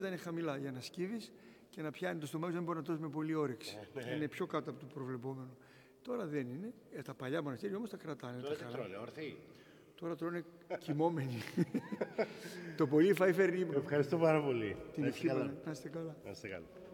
είναι χαμηλά για να σκύβεις και να πιάνει το στομάχι, δεν μπορεί να τρώσει με πολύ όρεξη. Είναι πιο κάτω από το προβλεπόμενο. Τώρα δεν είναι. Τα παλιά μοναστήρια όμως τα κρατάνε. Τώρα τι τρώνε, ορθοί? Τώρα τρώνε κοιμόμενοι. Το πολύ φάει φέρνει ύπνο. Ευχαριστώ πάρα πολύ. Την ευχή, να είστε καλά. Να είστε καλά.